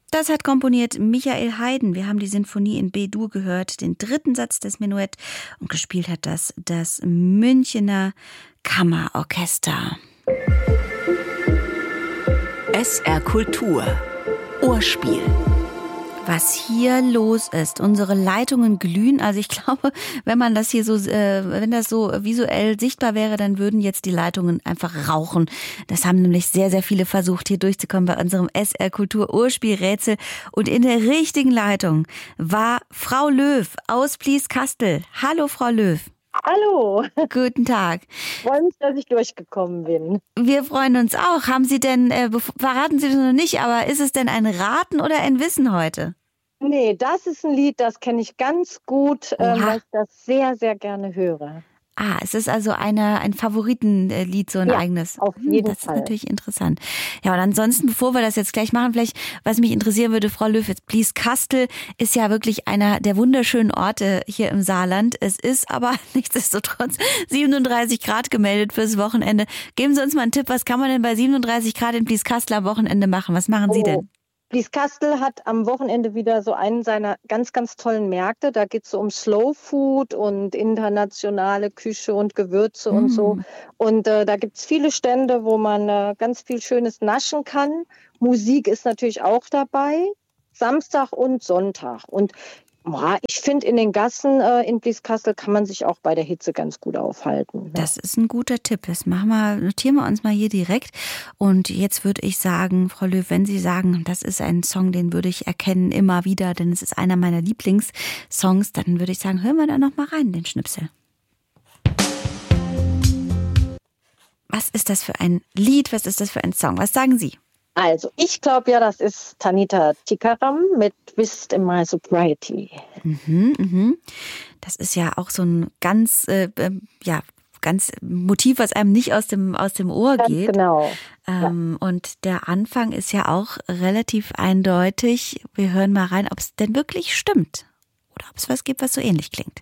Das hat komponiert Michael Haydn. Wir haben die Sinfonie in B-Dur gehört, den dritten Satz des Menuett, und gespielt hat das Münchener Kammerorchester. SR Kultur. Ohrspiel. Was hier los ist. Unsere Leitungen glühen. Also ich glaube, wenn man das hier wenn das so visuell sichtbar wäre, dann würden jetzt die Leitungen einfach rauchen. Das haben nämlich sehr, sehr viele versucht, hier durchzukommen bei unserem SR Kultur Ohrspielrätsel. Und in der richtigen Leitung war Frau Löw aus Blieskastel. Hallo, Frau Löw. Hallo. Guten Tag. Freue mich, dass ich durchgekommen bin. Wir freuen uns auch. Haben Sie denn, verraten Sie das noch nicht, aber ist es denn ein Raten oder ein Wissen heute? Nee, das ist ein Lied, das kenne ich ganz gut, weil ich das sehr, sehr gerne höre. Es ist also ein Favoritenlied, so ein eigenes. Auf jeden Fall. Das ist natürlich interessant. Ja, und ansonsten, bevor wir das jetzt gleich machen, vielleicht, was mich interessieren würde, Frau Löw, jetzt Blieskastel ist ja wirklich einer der wunderschönen Orte hier im Saarland. Es ist aber nichtsdestotrotz 37 Grad gemeldet fürs Wochenende. Geben Sie uns mal einen Tipp, was kann man denn bei 37 Grad in Blieskastel am Wochenende machen? Was machen Sie denn? Blieskastel hat am Wochenende wieder so einen seiner ganz, ganz tollen Märkte. Da geht es so um Slow Food und internationale Küche und Gewürze und so. Und da gibt es viele Stände, wo man ganz viel Schönes naschen kann. Musik ist natürlich auch dabei. Samstag und Sonntag. Und ich finde, in den Gassen in Blieskastel kann man sich auch bei der Hitze ganz gut aufhalten. Das ist ein guter Tipp. Das notieren wir uns mal hier direkt. Und jetzt würde ich sagen, Frau Löw, wenn Sie sagen, das ist ein Song, den würde ich erkennen immer wieder, denn es ist einer meiner Lieblingssongs, dann würde ich sagen, hören wir da noch mal rein, den Schnipsel. Was ist das für ein Lied? Was ist das für ein Song? Was sagen Sie? Also, ich glaube ja, das ist Tanita Tikaram mit Twist in My Sobriety. Das ist ja auch so ein ganz Motiv, was einem nicht aus dem Ohr geht. Genau. Und der Anfang ist ja auch relativ eindeutig. Wir hören mal rein, ob es denn wirklich stimmt. Oder ob es was gibt, was so ähnlich klingt.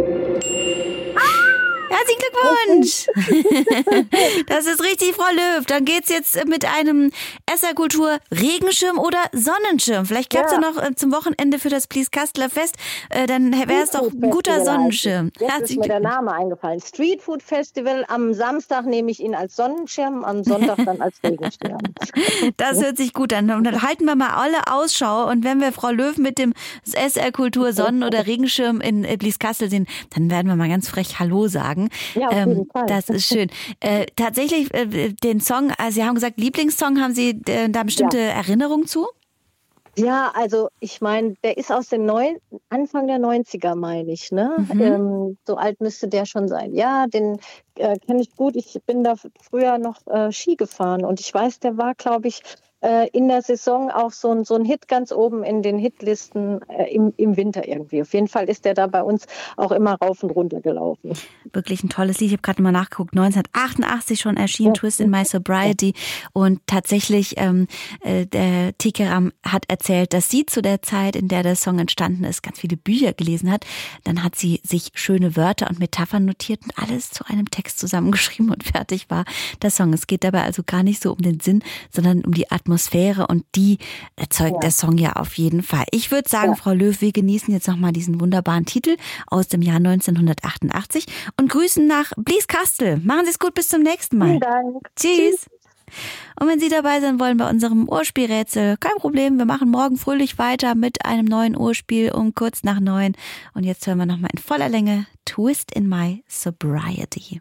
Herzlichen Glückwunsch! Das ist richtig, Frau Löw. Dann geht's jetzt mit einem SR Kultur Regenschirm oder Sonnenschirm. Vielleicht klappt es ja noch zum Wochenende für das Blieskasteler Fest. Dann wäre es doch ein guter Sonnenschirm. Jetzt ist mir der Name eingefallen. Street Food Festival. Am Samstag nehme ich ihn als Sonnenschirm, am Sonntag dann als Regenschirm. Das hört sich gut an. Und dann halten wir mal alle Ausschau. Und wenn wir Frau Löw mit dem SR Kultur Sonnen- oder Regenschirm in Blieskastel sehen, dann werden wir mal ganz frech Hallo sagen. Ja, auf jeden Fall. Das ist schön. Tatsächlich, den Song, also Sie haben gesagt, Lieblingssong, haben Sie da bestimmte Erinnerungen zu? Ja, also ich meine, der ist aus den Anfang der 90er, meine ich. Ne? So alt müsste der schon sein. Ja, den kenne ich gut. Ich bin da früher noch Ski gefahren und ich weiß, der war, glaube ich, in der Saison auch so ein Hit ganz oben in den Hitlisten im Winter irgendwie. Auf jeden Fall ist der da bei uns auch immer rauf und runter gelaufen. Wirklich ein tolles Lied. Ich habe gerade mal nachgeguckt. 1988 schon erschienen, Twist in My Sobriety. Und tatsächlich, der Tikaram hat erzählt, dass sie zu der Zeit, in der der Song entstanden ist, ganz viele Bücher gelesen hat. Dann hat sie sich schöne Wörter und Metaphern notiert und alles zu einem Text zusammengeschrieben und fertig war der Song. Es geht dabei also gar nicht so um den Sinn, sondern um die Atmosphäre, und die erzeugt der Song ja auf jeden Fall. Ich würde sagen, Frau Löw, wir genießen jetzt nochmal diesen wunderbaren Titel aus dem Jahr 1988 und grüßen nach Blieskastel. Machen Sie es gut, bis zum nächsten Mal. Vielen Dank. Tschüss. Und wenn Sie dabei sein wollen bei unserem Ohrspielrätsel, kein Problem, wir machen morgen fröhlich weiter mit einem neuen Ohrspiel um kurz nach 9. Und jetzt hören wir nochmal in voller Länge Twist in My Sobriety.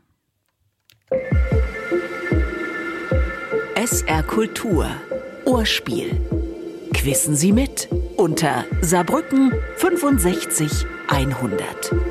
SR Kultur. Ohrspiel. Quissen Sie mit unter Saarbrücken 65 100.